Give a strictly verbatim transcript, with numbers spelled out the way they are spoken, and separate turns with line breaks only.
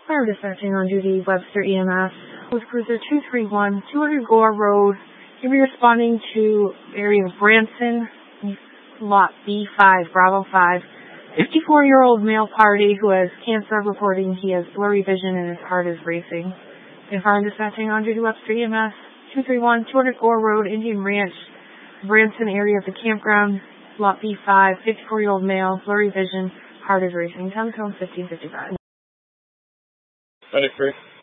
Fire dispatching on duty, Webster E M S, with cruiser two three one, two hundred Gore Road. You'll be responding to area of Branson, lot B five, Bravo five. fifty-four-year-old male party who has cancer, reporting he has blurry vision and his heart is racing. And fire dispatching on duty, Webster E M S, two three one, two hundred Gore Road, Indian Ranch, Branson area of the campground, lot B five, fifty-four-year-old male, blurry vision, heart is racing. Time code fifteen fifty-five.
Ready, Chris?